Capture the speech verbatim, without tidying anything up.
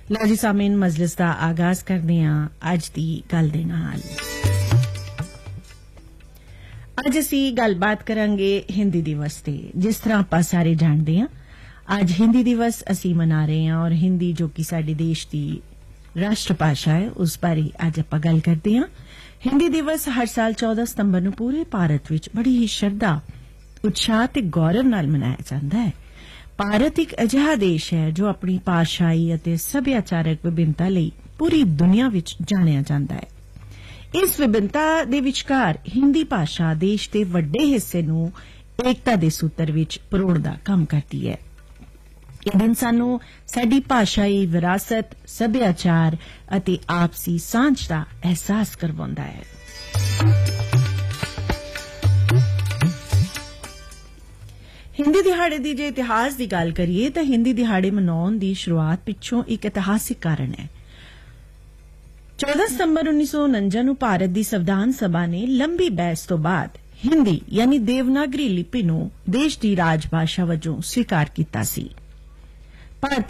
लो जी सामीन मजलिस का आगाज करते हैं अज की गल दे नाल। अज असी गलबात करांगे हिंदी दिवस ते। जिस तरह आपां सारे जानते हैं अज हिंदी दिवस असी मना रहे हैं और हिंदी जो कि साडे देश की राष्ट्र भाषा है उस बारे अज आपां गल करते हैं। हिंदी दिवस हर साल चौदह सितंबर नूं पूरे भारत विच बड़ी ही श्रद्धा उत्साह ते गौरव नाल मनाया जाता है। भारत एक अजिहा देश है जो अपनी भाषाई अते सभ्याचारक विभिन्नता लई पूरी दुनिया विच जानिया जाता है। इस विभिन्नता दे विचकार हिंदी भाषा देश के वड्डे हिस्से नूं एकता दे सूत्र विच परोण दा काम करती है। यह दिन सानू साडी भाषाई विरासत सभ्याचार अते आपसी सांझ दा एहसास करवाउंदा है। हिंदी दिहाड़े दी जे इतिहास दी गल करिए तो हिंदी दिहाड़े मनाउण दी शुरुआत पिछों एक इतिहासिक कारण है। चौदह सितंबर उन्नीस सौ उनंजा नूं भारत दी संविधान सभा ने लंबी बहस तो बाद हिंदी यानी देवनागरी लिपि नूं देश दी राज भाषा वजों स्वीकार कीता सी।